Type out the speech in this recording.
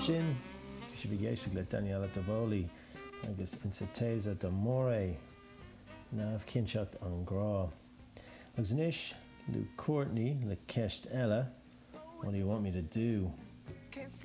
sin, si bhí géiste le Daniela Davoli agus Insatésa de More námh cinseacht an grá. Agus inis, Lou Courtney le ceist eile, What Do You Want Me to Do? Can't stop